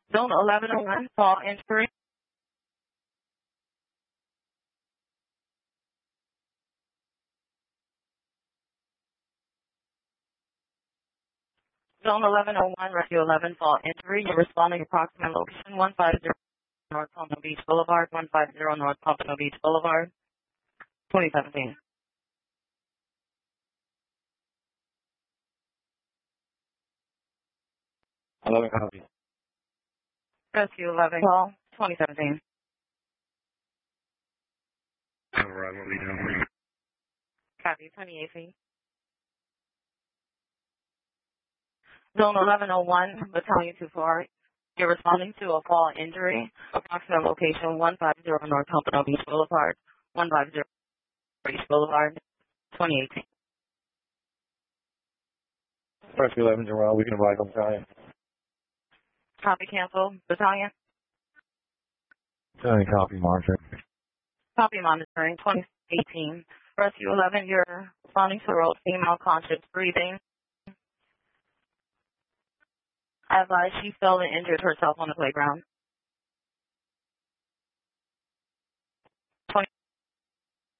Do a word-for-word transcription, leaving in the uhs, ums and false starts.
Zone eleven oh one, fall injury. Zone eleven oh one, Rescue eleven, fall injury. You're responding approximate location one five zero North Pompano Beach Boulevard, one five zero North Pompano Beach Boulevard, twenty seventeen. eleven copy. Rescue eleven, call, twenty seventeen. Alright, what we doing? Copy, twenty eighteen. Zone eleven oh one, Battalion two four. You're responding to a fall injury. Approximate location one five zero North Pompano Beach Boulevard, one five zero Beach Boulevard, twenty eighteen. Rescue eleven, Joel, we can advise on battalion. Copy, cancel. Battalion. Battalion copy, monitor. Copy, monitoring, twenty eighteen. Rescue eleven, you're responding to a road female conscious breathing. I advise she fell and injured herself on the playground.